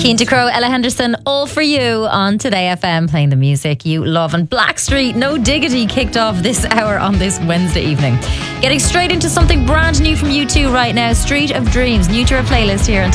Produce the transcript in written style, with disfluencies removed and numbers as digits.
Keane Crow, Ella Henderson, all for you on Today FM, playing the music you love. And Blackstreet, No Diggity, kicked off this hour on this Wednesday evening. Getting straight into something brand new from U2 right now, Street of Dreams, new to our playlist here on